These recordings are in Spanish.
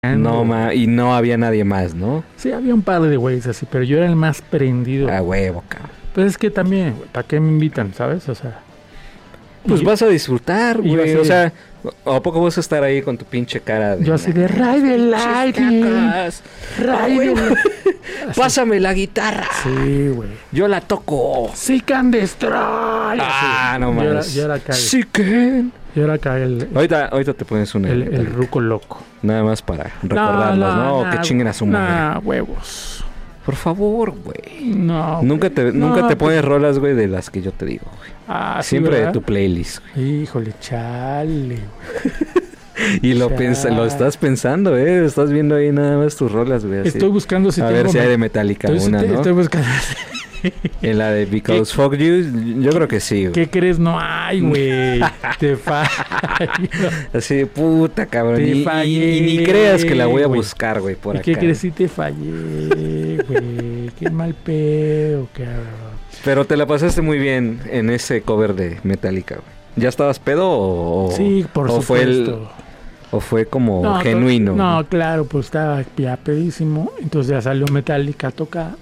No, y no había nadie más, ¿no? Sí, había un par de güeyes así, pero yo era el más prendido. A huevo, cabrón. Pues es que también, güey, ¿para qué me invitan, sabes? O sea... Pues vas a disfrutar, y güey. O sea, ¿a poco vas a estar ahí con tu pinche cara de... Yo así de Ray del aire. Ray del... Pásame la guitarra. Sí, güey. Yo la toco. Seek and Destroy. Ah, no mames. Yo era acá. Yo era acá Ahorita te pones el ruco loco. Nada más para recordarlos, ¿no? O que chinguen a su madre. Huevos. Por favor, güey. No. Nunca te pones rolas, güey, de las que yo te digo, güey. Ah, siempre sí, de tu playlist, güey. Híjole, chale, güey. Y lo estás pensando, estás viendo ahí nada más tus rolas, güey. Estoy buscando si a ver si hay de Metallica ¿no? Estoy buscando. En la de Because Fuck You, yo creo que sí, güey. ¿Qué crees? No hay, güey. Te fallo. Así de puta, cabrón. Te fallé, y ni creas que la voy a buscar, güey, por acá. ¿Qué crees? Sí te fallé, güey. Qué mal pedo, cabrón. Pero te la pasaste muy bien en ese cover de Metallica, güey. ¿Ya estabas pedo o...? Sí, por supuesto. ¿O fue como genuino? No, claro, pues estaba ya pedísimo. Entonces ya salió Metallica a tocar.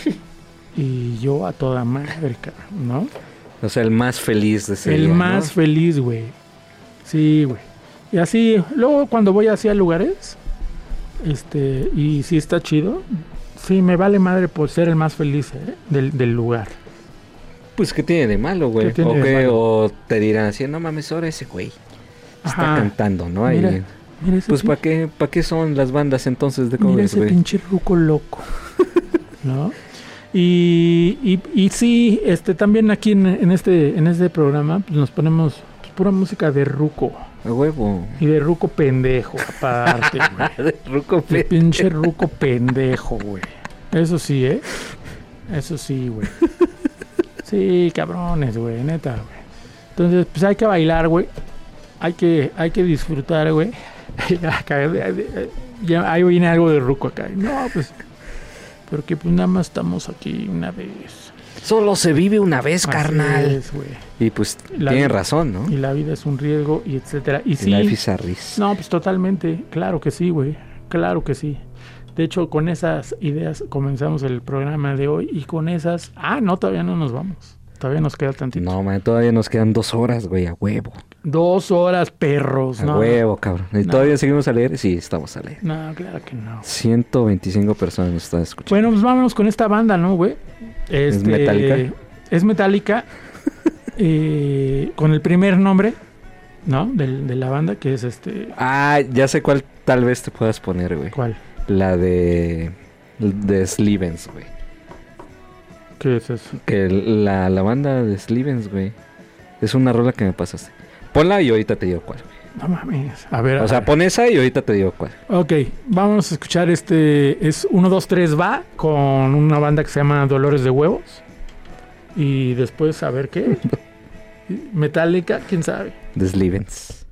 Y yo a toda madre, cabrón, ¿no? O sea, el más feliz de ese día, El más feliz, güey. Sí, güey. Y así, luego cuando voy así a lugares, y sí está chido, sí me vale madre por ser el más feliz del lugar. Pues, ¿qué tiene de malo, güey? O te dirán así, no mames, ahora ese güey está cantando, ¿no? Mira pues, ¿para qué son las bandas entonces de covers, güey? Mira ese pinche ruco loco, ¿no? Y sí, también aquí en este programa pues nos ponemos pura música de ruco. A huevo. Y de ruco pendejo, aparte, güey. De ruco pendejo. De pinche ruco pendejo, güey. Eso sí, Eso sí, güey. Sí, cabrones, güey, neta, güey. Entonces, pues hay que bailar, güey. Hay que disfrutar, güey. Ya, ahí viene algo de ruco acá. No, pues... Porque pues nada más estamos aquí una vez. Solo se vive una vez, carnal. Es, y pues tiene razón, ¿no? Y la vida es un riesgo, y etcétera. Y sí. Life is a risk. No, pues totalmente. Claro que sí, güey. Claro que sí. De hecho, con esas ideas comenzamos el programa de hoy. Y con esas... no, todavía no nos vamos. Todavía nos queda tantito. No, man, todavía nos quedan 2 horas, güey, a huevo. 2 horas, perros, a huevo, cabrón. ¿Y todavía seguimos a leer? Sí, estamos a leer. No, claro que no. 125 personas nos están escuchando. Bueno, pues vámonos con esta banda, ¿no, güey? ¿Es Metallica? Es Metallica. Con el primer nombre, ¿no? De la banda, que es ya sé cuál tal vez te puedas poner, güey. ¿Cuál? La de Slivens, güey. ¿Qué es eso? Que la banda de Slivens, güey. Es una rola que me pasaste. Ponla y ahorita te digo cuál, güey. No mames. A ver. Pon esa y ahorita te digo cuál. Ok, vamos a escuchar es 1, 2, 3 va con una banda que se llama Dolores de Huevos. Y después, a ver qué. Metallica, quién sabe. The Slivens.